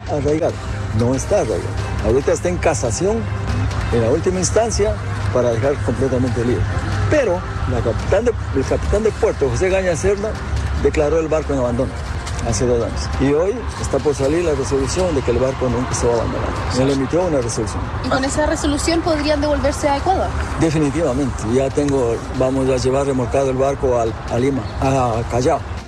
arraigado. No está arraigado. Ahorita está en casación, en la última instancia, para dejar completamente libre. Pero el capitán de puerto, José Gaña Serna, declaró el barco en abandono hace 2 años. Y hoy está por salir la resolución de que el barco nunca se va a abandonar. Se le emitió una resolución. ¿Y con esa resolución podrían devolverse a Ecuador? Definitivamente. Vamos a llevar remolcado el barco a Lima, a Callao.